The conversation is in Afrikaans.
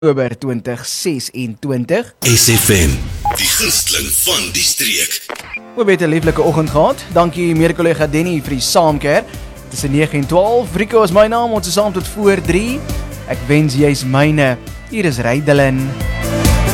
Oktober 2026. SFM, die gunsteling van die streek. We het 'n lieflike oggend gehad. Dankie mede-kollega Denny vir die saamkeer. Tussen 9 en 12. Rico is my naam, ons is saam tot voor 3. Ek wens jy's myne. Hier is Rydelin.